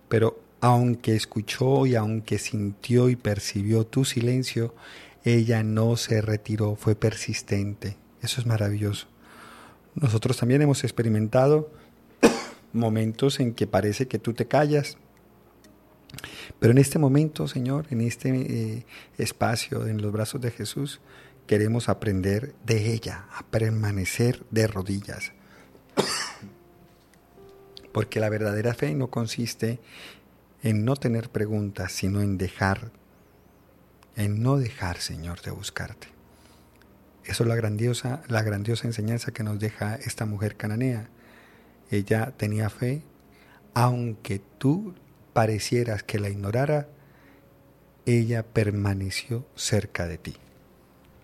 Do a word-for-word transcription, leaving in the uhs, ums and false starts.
pero aunque escuchó y aunque sintió y percibió tu silencio, ella no se retiró, fue persistente. Eso es maravilloso. Nosotros también hemos experimentado momentos en que parece que tú te callas, pero en este momento, Señor, en este eh, espacio, en los brazos de Jesús, queremos aprender de ella, a permanecer de rodillas. Porque la verdadera fe no consiste en no tener preguntas, sino en dejar, en no dejar, Señor, de buscarte. Eso es la grandiosa, la grandiosa enseñanza que nos deja esta mujer cananea. Ella tenía fe, aunque tú parecieras que la ignorara, ella permaneció cerca de ti.